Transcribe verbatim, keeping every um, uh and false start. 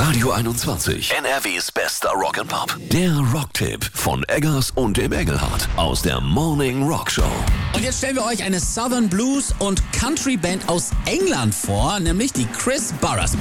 Radio einundzwanzig, N R Ws bester Rock'n'Pop. Der Rocktipp von Eggers und dem Engelhardt aus der Morning Rock Show. Und jetzt stellen wir euch eine Southern Blues und Country Band aus England vor, nämlich die Chris Burrers.